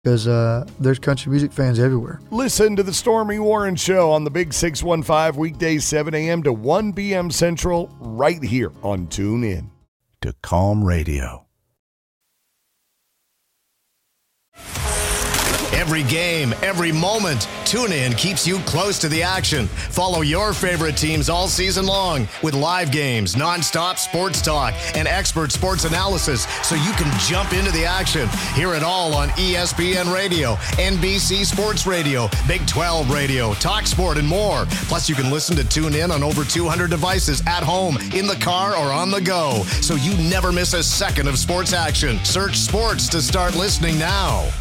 because there's country music fans everywhere. Listen to the Stormy Warren Show on the Big 615 weekdays 7 a.m. to 1 p.m. Central right here on TuneIn to Calm Radio. Every game, every moment, TuneIn keeps you close to the action. Follow your favorite teams all season long with live games, nonstop sports talk, and expert sports analysis so you can jump into the action. Hear it all on ESPN Radio, NBC Sports Radio, Big 12 Radio, TalkSport, and more. Plus, you can listen to TuneIn on over 200 devices at home, in the car, or on the go, so you never miss a second of sports action. Search sports to start listening now.